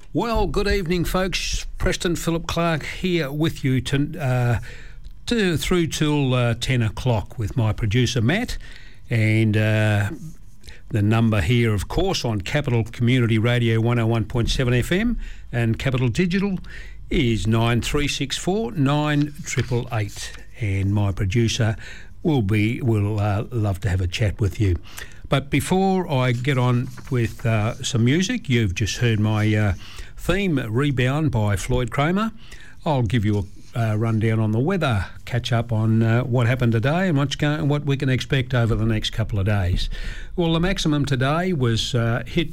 Well, good evening, folks. Preston Philip Clark here with you through till 10 o'clock with my producer, Matt. And the number here, of course, on Capital Community Radio 101.7 FM and Capital Digital is 9364 9888. And my producer will love to have a chat with you. But before I get on with some music, you've just heard my theme, Rebound by Floyd Kramer. I'll give you a rundown on the weather, catch up on what happened today and what we can expect over the next couple of days. Well, the maximum today was hit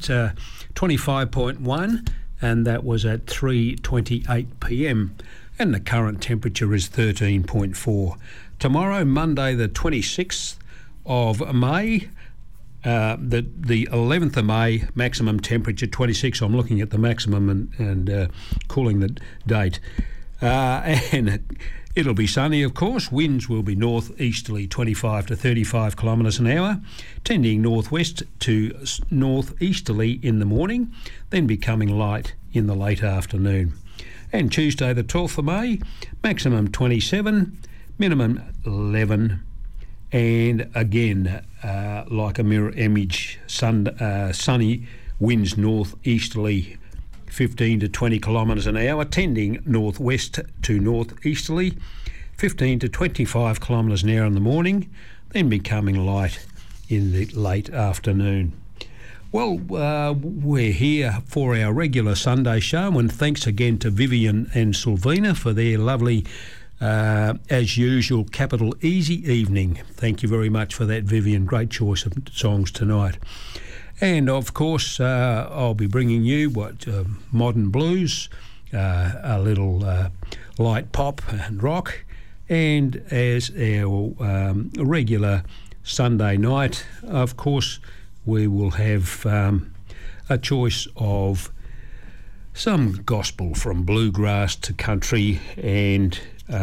25.1, and that was at 3:28 p.m, and the current temperature is 13.4. Tomorrow, Monday the 26th of May, the 11th of May, maximum temperature 26. I'm looking at the maximum and calling the date. And it'll be sunny, of course. Winds will be northeasterly 25 to 35 kilometres an hour, tending northwest to northeasterly in the morning, then becoming light in the late afternoon. And Tuesday the 12th of May, maximum 27, minimum 11. And again, like a mirror image, sunny, winds northeasterly 15 to 20 kilometres an hour, tending northwest to northeasterly 15 to 25 kilometres an hour in the morning, then becoming light in the late afternoon. Well, we're here for our regular Sunday show, and thanks again to Vivian and Sylvina for their lovely, as usual, Capital Easy evening. Thank you very much for that, Vivian. Great choice of songs tonight. And, of course, I'll be bringing you modern blues, a little light pop and rock, and as our regular Sunday night, of course, we will have a choice of some gospel from bluegrass to country and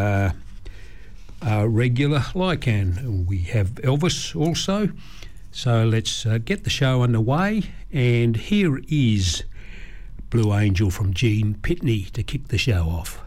regular and we have Elvis also. So let's get the show underway, and here is Blue Angel from Gene Pitney to kick the show off.